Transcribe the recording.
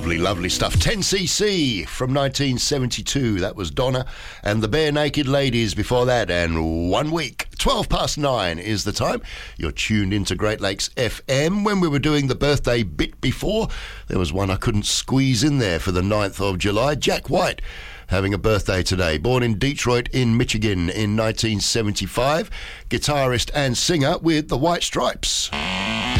Lovely, lovely stuff. 10cc from 1972. That was Donna and the Bare Naked Ladies before that. And 1 week. 9:12 is the time. You're tuned into Great Lakes FM. When we were doing the birthday bit before, there was one I couldn't squeeze in there for the 9th of July. Jack White having a birthday today. Born in Detroit in Michigan in 1975. Guitarist and singer with the White Stripes.